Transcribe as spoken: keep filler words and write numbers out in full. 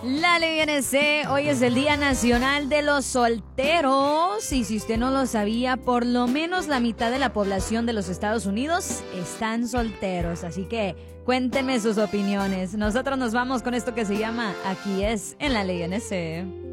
La Ley N C, hoy es el Día Nacional de los Solteros y si usted no lo sabía, por lo menos la mitad de la población de los Estados Unidos están solteros, así que cuéntenme sus opiniones. Nosotros nos vamos con esto que se llama Aquí es en la Ley N C.